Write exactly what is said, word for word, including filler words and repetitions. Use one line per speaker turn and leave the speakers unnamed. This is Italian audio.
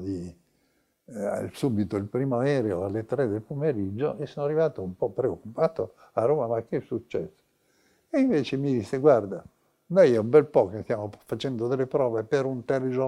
di, eh, subito il primo aereo alle tre del pomeriggio e sono arrivato un po' preoccupato a Roma, ma che è successo? E invece mi disse, guarda, noi è un bel po' che stiamo facendo delle prove per un telegiornale